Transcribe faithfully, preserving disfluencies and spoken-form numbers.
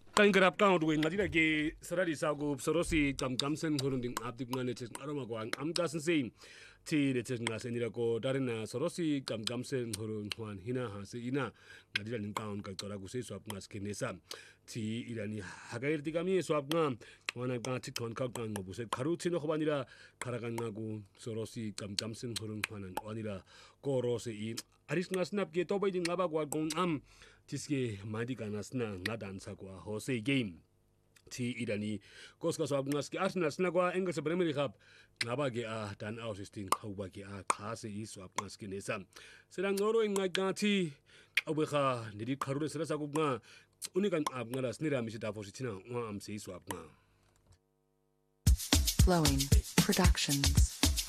Kain kerap kau tu ngadi lagi seradi sagu sorosi jam jam sen hurun ding abdi ngane tes aroma ko ang am dasen sein ti de tes ngase ni ko darina sorosi jam jam sen hurun huan hina ha se ina ngadi lan kaun ka tora ku se swap ngas kinesa ti irani hagair digami swap ngam wana ka ti kon ka kan ngo buse karu ti no khobanira karagan ngagu sorosi jam jam sen hurun huan wanira ko rose i aris ngas nap ke to bai ding ngaba ko gong am Tiske Madika Nasna Nadan Sakwa Jose game T Irani Koska Swabnaski Arsenal Snagwa Engels Premier Cup Nabage a dan ausistin Kaubaki a Kase Swabnaski Nesa Serang Noro in Nagati Obeha Nidi Karule Serasagubna Unikan Abnala Snira Mishita Fositina Wam Se Swabna Flowing Productions.